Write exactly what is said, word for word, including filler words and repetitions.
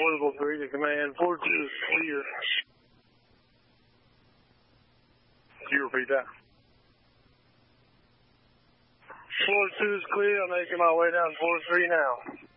Portable three to command. four two is clear. Can you repeat that? four two is clear. I'm making my way down four three now.